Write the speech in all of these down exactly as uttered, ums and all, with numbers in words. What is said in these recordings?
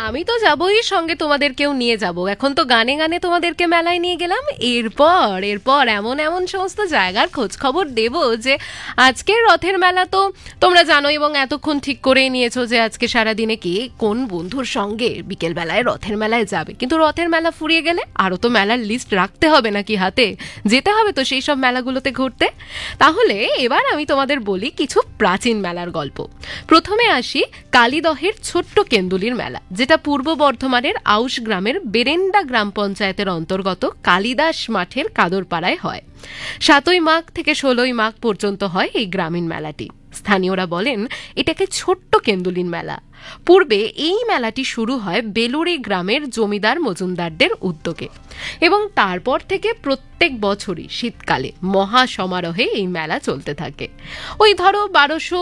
আমি তো যাবই, সঙ্গে তোমাদেরকেও নিয়ে যাব। এখন তো গানে গানে তোমাদেরকে মেলায় নিয়ে গেলাম, এরপর এরপর এমন এমন সমস্ত জায়গার খোঁজ খবর দেব যে আজকের রথের মেলা তো তোমরা জানো, এবং এতক্ষণ ঠিক করেই নিয়েছো যে আজকে সারাদিনে কে কোন বন্ধুর সঙ্গে বিকেলবেলায় রথের মেলায় যাবে। কিন্তু রথের মেলা ফুরিয়ে গেলে আরও তো মেলার লিস্ট রাখতে হবে নাকি হাতে, যেতে হবে তো সেই সব মেলাগুলোতে ঘুরতে। তাহলে এবার আমি তোমাদের বলি কিছু প্রাচীন মেলার গল্প। প্রথমে আসি কালীদহের ছোট্ট কেন্দুলির মেলা, যেটা পূর্ব বর্ধমানের আউশ গ্রামের বেরেন্ডা গ্রাম পঞ্চায়েতের অন্তর্গত কালিদাস মাঠের কাদরপাড়ায় হয়। সাতই মাঘ থেকে ষোলোই মাঘ পর্যন্ত হয় এই গ্রামীণ মেলাটি। স্থানীয়রা বলেন এটাকে ছোট্ট কেন্দুলিন মেলা। পূর্বে এই মেলাটি শুরু হয় বেলুড়ি গ্রামের জমিদার মজুমদারদের উদ্যোগে, এবং তারপর থেকে প্রত্যেক বছরই শীতকালে মহা সমারোহে এই মেলা চলতে থাকে। ওই ধরো বারোশো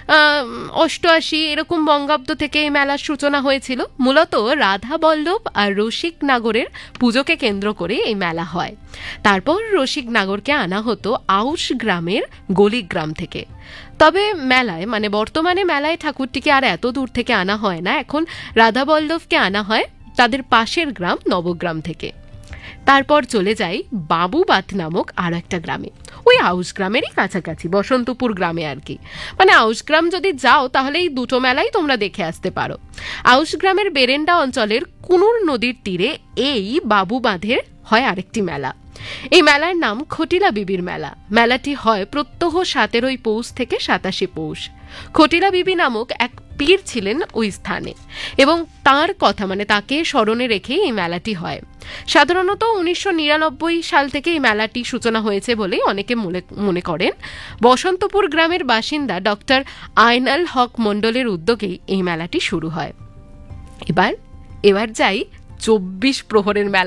অষ্টআশি এরকম বঙ্গাব্দ থেকে এই মেলার সূচনা হয়েছিল। মূলত রাধা বল্লভ আর রসিক নাগরের পুজোকে কেন্দ্র করে এই মেলা হয়। তারপর রসিক নাগরকে আনা হতো আউশ গ্রামের গলিগ্রাম থেকে। তবে মেলায় মানে বর্তমানে মেলায় ঠাকুরটিকে আর এত দূর থেকে আনা হয় না, এখন রাধা বল্লভকে আনা হয় তাদের পাশের গ্রাম নবগ্রাম থেকে। তারপর চলে যাই বাবুবাত নামক আর একটা গ্রামে, ওই আউশ গ্রামেরই কাছাকাছি, বসন্তপুর গ্রামে আর কি। মানে আউশ গ্রাম যদি যাও তাহলে এই দুটো মেলাই তোমরা দেখে আসতে পারো। আউশ গ্রামের বেরেন্ডা অঞ্চলের কুনুর নদীর তীরে এই বাবুবাঁধের হয় আরেকটি মেলা। এই মেলার নাম খটিলা বিবির মেলা। মেলাটি হয় প্রত্যহ সতেরোই পৌষ থেকে সাতাশে পৌষ। খটিলা বিবি নামক এক পীর ছিলেন ওই স্থানে, এবং তার কথা মানে তাকে স্মরণে রেখে এই মেলাটি হয়। সাধারণত উনিশশো নিরানব্বই সাল থেকে এই মেলাটি সূচনা হয়েছে বলেই অনেকে মনে করেন। বসন্তপুর গ্রামের বাসিন্দা ডক্টর আইনাল হক মণ্ডলের উদ্যোগেই এই মেলাটি শুরু হয়। এবার এবার যাই চব্বিশ প্রহরের মেলা।